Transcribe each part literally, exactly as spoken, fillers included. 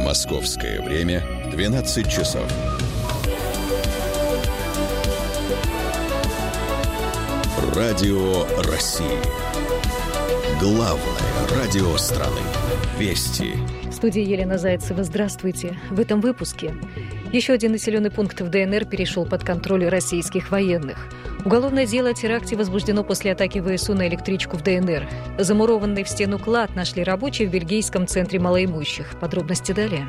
Московское время двенадцать часов. Радио России. Главное радио страны. Вести. В студии Елена Зайцева. Здравствуйте. В этом выпуске. Еще один населенный пункт в ДНР перешел под контроль российских военных. Уголовное дело о теракте возбуждено после атаки ВСУ на электричку в ДНР. Замурованный в стену клад нашли рабочие в бельгийском центре малоимущих. Подробности далее.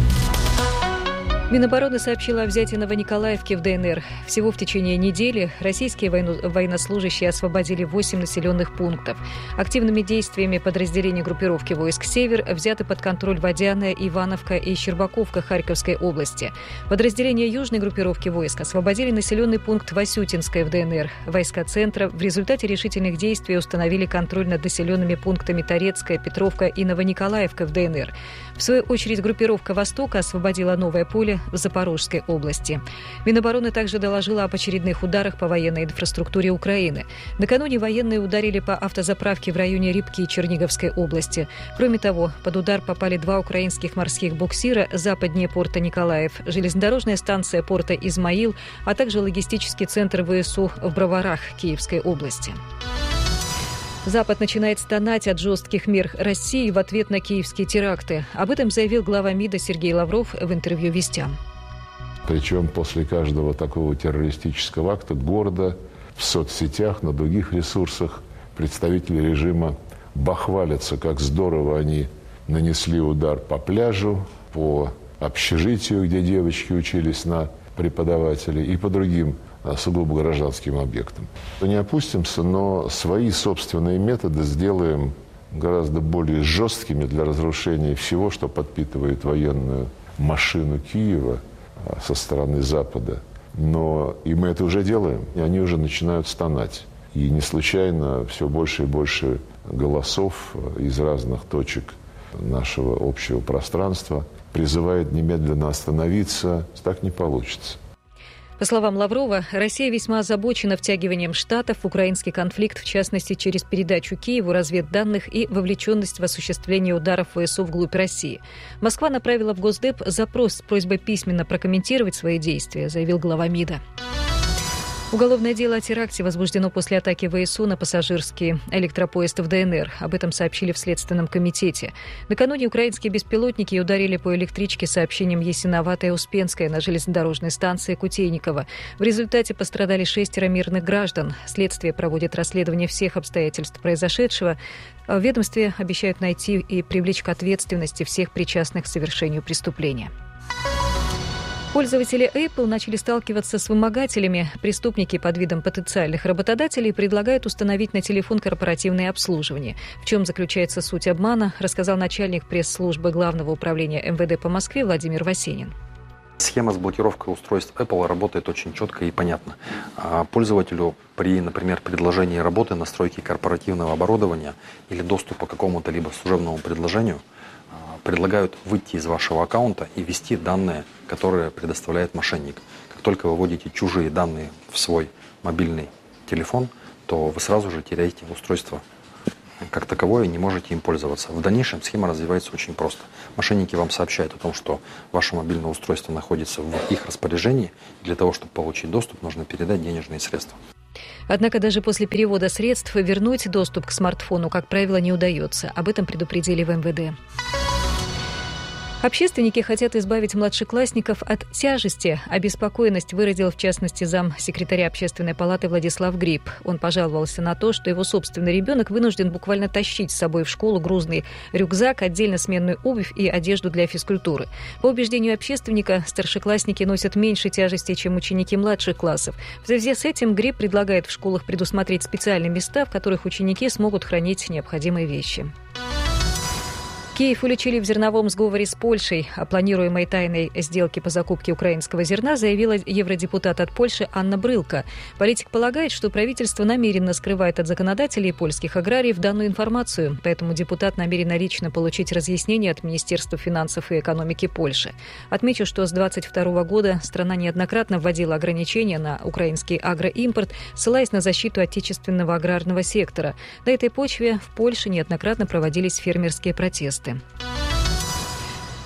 Минобороны сообщила о взятии Новониколаевки в ДНР. Всего в течение недели российские военно- военнослужащие освободили восемь населенных пунктов. Активными действиями подразделений группировки войск «Север» взяты под контроль Водяная, Ивановка и Щербаковка Харьковской области. Подразделения южной группировки войск освободили населенный пункт Васютинское в ДНР. Войска центра в результате решительных действий установили контроль над населенными пунктами Торецкая, Петровка и Новониколаевка в ДНР. В свою очередь группировка «Востока» освободила Новое поле в Запорожской области. Минобороны также доложила об очередных ударах по военной инфраструктуре Украины. Накануне военные ударили по автозаправке в районе Рябки Черниговской области. Кроме того, под удар попали два украинских морских буксира западнее порта Николаев, железнодорожная станция порта Измаил, а также логистический центр ВСУ в Броварах Киевской области. Запад начинает стонать от жестких мер России в ответ на киевские теракты. Об этом заявил глава МИДа Сергей Лавров в интервью «Вестям». Причем после каждого такого террористического акта гордо в соцсетях, на других ресурсах представители режима бахвалятся, как здорово они нанесли удар по пляжу, по общежитию, где девочки учились на преподавателей, и по другим сугубо гражданским объектам. Не опустимся, но свои собственные методы сделаем гораздо более жесткими для разрушения всего, что подпитывает военную машину Киева со стороны Запада. Но и мы это уже делаем, и они уже начинают стонать. И не случайно все больше и больше голосов из разных точек нашего общего пространства призывает немедленно остановиться. Так не получится. По словам Лаврова, Россия весьма озабочена втягиванием Штатов в украинский конфликт, в частности, через передачу Киеву разведданных и вовлеченность в осуществление ударов ВСУ вглубь России. Москва направила в Госдеп запрос с просьбой письменно прокомментировать свои действия, заявил глава МИДа. Уголовное дело о теракте возбуждено после атаки ВСУ на пассажирский электропоезд в ДНР. Об этом сообщили в Следственном комитете. Накануне украинские беспилотники ударили по электричке сообщением Ясиноватая-Успенская на железнодорожной станции Кутейниково. В результате пострадали шестеро мирных граждан. Следствие проводит расследование всех обстоятельств произошедшего. В ведомстве обещают найти и привлечь к ответственности всех причастных к совершению преступления. Пользователи Apple начали сталкиваться с вымогателями. Преступники под видом потенциальных работодателей предлагают установить на телефон корпоративное обслуживание. В чем заключается суть обмана, рассказал начальник пресс-службы Главного управления эм вэ дэ по Москве Владимир Васенин. Схема с блокировкой устройств Apple работает очень четко и понятно. Пользователю при, например, предложении работы, настройки корпоративного оборудования или доступа к какому-то либо служебному предложению предлагают выйти из вашего аккаунта и ввести данные, которые предоставляет мошенник. Как только вы вводите чужие данные в свой мобильный телефон, то вы сразу же теряете устройство как таковое и не можете им пользоваться. В дальнейшем схема развивается очень просто. Мошенники вам сообщают о том, что ваше мобильное устройство находится в их распоряжении. Для того, чтобы получить доступ, нужно передать денежные средства. Однако даже после перевода средств вернуть доступ к смартфону, как правило, не удается. Об этом предупредили в эм вэ дэ. Общественники хотят избавить младшеклассников от тяжести. Обеспокоенность выразил, в частности, замсекретаря Общественной палаты Владислав Гриб. Он пожаловался на то, что его собственный ребенок вынужден буквально тащить с собой в школу грузный рюкзак, отдельно сменную обувь и одежду для физкультуры. По убеждению общественника, старшеклассники носят меньше тяжести, чем ученики младших классов. В связи с этим Гриб предлагает в школах предусмотреть специальные места, в которых ученики смогут хранить необходимые вещи. Киев уличили в зерновом сговоре с Польшей. О планируемой тайной сделке по закупке украинского зерна заявила евродепутат от Польши Анна Брылка. Политик полагает, что правительство намеренно скрывает от законодателей и польских аграриев данную информацию, поэтому депутат намерен лично получить разъяснение от Министерства финансов и экономики Польши. Отмечу, что с две тысячи двадцать второго года страна неоднократно вводила ограничения на украинский агроимпорт, ссылаясь на защиту отечественного аграрного сектора. На этой почве в Польше неоднократно проводились фермерские протесты.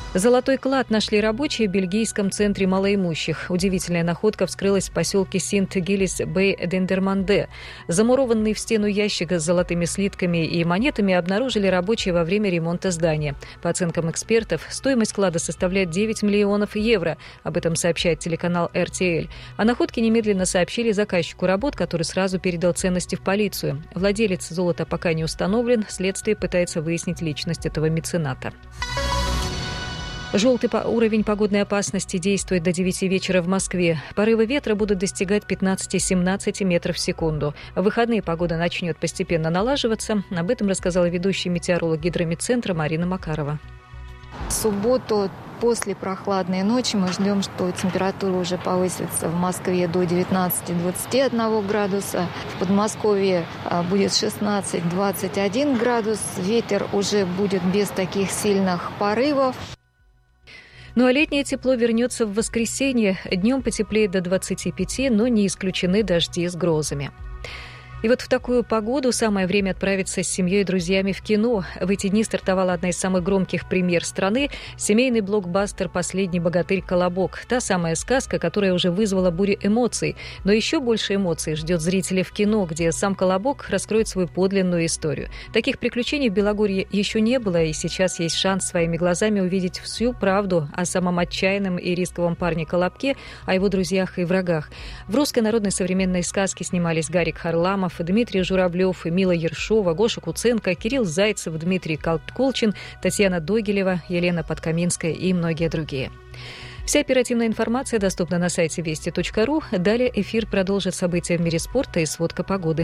Золотой клад нашли рабочие в бельгийском центре малоимущих. Удивительная находка вскрылась в поселке Синт-Гиллис-Бей-Дендерманде. Замурованный в стену ящик с золотыми слитками и монетами обнаружили рабочие во время ремонта здания. По оценкам экспертов, стоимость клада составляет девять миллионов евро. Об этом сообщает телеканал эр ти эл. О находке немедленно сообщили заказчику работ, который сразу передал ценности в полицию. Владелец золота пока не установлен. Следствие пытается выяснить личность этого мецената. Желтый уровень погодной опасности действует до девяти вечера в Москве. Порывы ветра будут достигать пятнадцать-семнадцать метров в секунду. В выходные погода начнет постепенно налаживаться. Об этом рассказала ведущий метеоролог гидрометцентра Марина Макарова. В субботу после прохладной ночи мы ждем, что температура уже повысится в Москве до девятнадцати-двадцати одного градуса. В Подмосковье будет шестнадцать-двадцать один градус. Ветер уже будет без таких сильных порывов. Ну а летнее тепло вернется в воскресенье. Днем потеплеет до двадцати пяти, но не исключены дожди с грозами. И вот в такую погоду самое время отправиться с семьей и друзьями в кино. В эти дни стартовала одна из самых громких премьер страны – семейный блокбастер «Последний богатырь Колобок». Та самая сказка, которая уже вызвала бурю эмоций. Но еще больше эмоций ждет зрителей в кино, где сам Колобок раскроет свою подлинную историю. Таких приключений в Белогорье еще не было, и сейчас есть шанс своими глазами увидеть всю правду о самом отчаянном и рисковом парне Колобке, о его друзьях и врагах. В русской народной современной сказке снимались Гарик Харламов, Дмитрий Журавлев, Мила Ершова, Гоша Куценко, Кирилл Зайцев, Дмитрий Колчин, Татьяна Догилева, Елена Подкаминская и многие другие. Вся оперативная информация доступна на сайте вести точка ру. Далее эфир продолжит события в мире спорта и сводка погоды.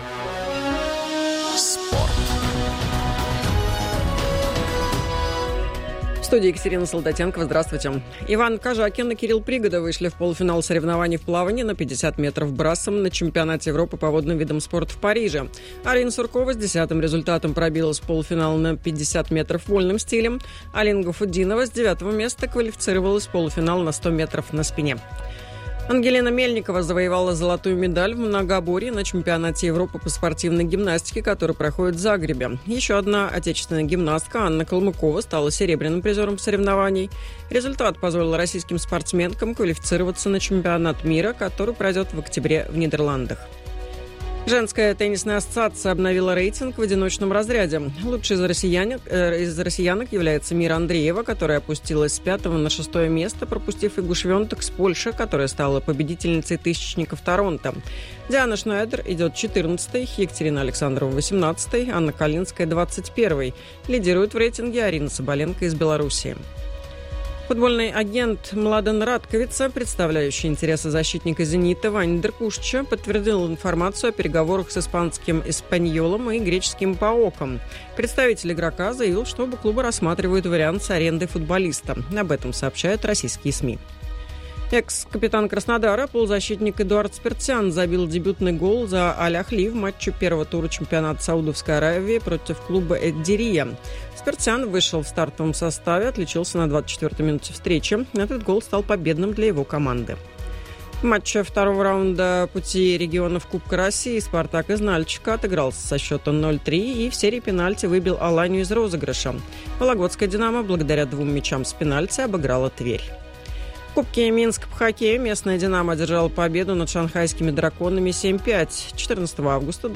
В студии Екатерина Солдатенкова. Здравствуйте. Иван Кожакин и Кирилл Пригода вышли в полуфинал соревнований в плавании на пятьдесят метров брасом на чемпионате Европы по водным видам спорта в Париже. Арина Суркова с десятым результатом пробилась в полуфинал на пятьдесят метров вольным стилем. Алина Гафуддинова с девятого места квалифицировалась в полуфинал на сто метров на спине. Ангелина Мельникова завоевала золотую медаль в многоборье на чемпионате Европы по спортивной гимнастике, который проходит в Загребе. Еще одна отечественная гимнастка Анна Калмыкова стала серебряным призером соревнований. Результат позволил российским спортсменкам квалифицироваться на чемпионат мира, который пройдет в октябре в Нидерландах. Женская теннисная ассоциация обновила рейтинг в одиночном разряде. Лучшей из россиянок, э, из россиянок является Мира Андреева, которая опустилась с пятого на шестое место, пропустив Игу Швентек с Польши, которая стала победительницей тысячников Торонто. Диана Шнайдер идет четырнадцатой, Екатерина Александрова восемнадцатой, Анна Калинская двадцать первой. Лидирует в рейтинге Арина Соболенко из Белоруссии. Футбольный агент Младен Радковица, представляющий интересы защитника «Зенита» Вани Деркушча, подтвердил информацию о переговорах с испанским «Эспаньолом» и греческим «Паоком». Представитель игрока заявил, что оба клуба рассматривают вариант с арендой футболиста. Об этом сообщают российские СМИ. Экс-капитан Краснодара, полузащитник Эдуард Спиртсян забил дебютный гол за Аль-Ахли в матче первого тура чемпионата Саудовской Аравии против клуба Эд-Дирия. Спиртсян вышел в стартовом составе, отличился на двадцать четвёртой минуте встречи. Этот гол стал победным для его команды. В матче второго раунда пути регионов Кубка России «Спартак» из Нальчика отыгрался со счетом ноль три и в серии пенальти выбил Аланию из розыгрыша. Вологодская «Динамо» благодаря двум мячам с пенальти обыграла Тверь. В Кубке Минск по хоккею местная «Динамо» одержала победу над шанхайскими драконами семь пять. четырнадцатого августа